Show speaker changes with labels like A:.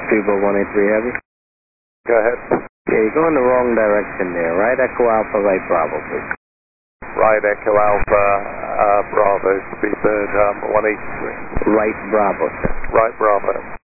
A: Speedboat 183 Heavy.
B: Go ahead.
A: Yeah, you're going the wrong direction there. Right Echo Alpha, right Bravo, please.
B: Right Echo Alpha, Bravo, Speedbird 183.
A: Right Bravo, sir.
B: Right Bravo.